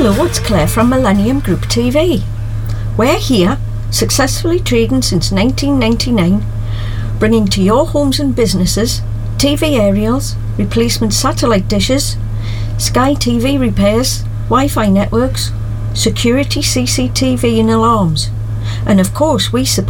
Hello, it's Claire from Millennium Group TV. We're here, successfully trading since 1999, bringing to your homes and businesses TV aerials, replacement satellite dishes, Sky TV repairs, Wi-Fi networks, security CCTV and alarms. And of course we supply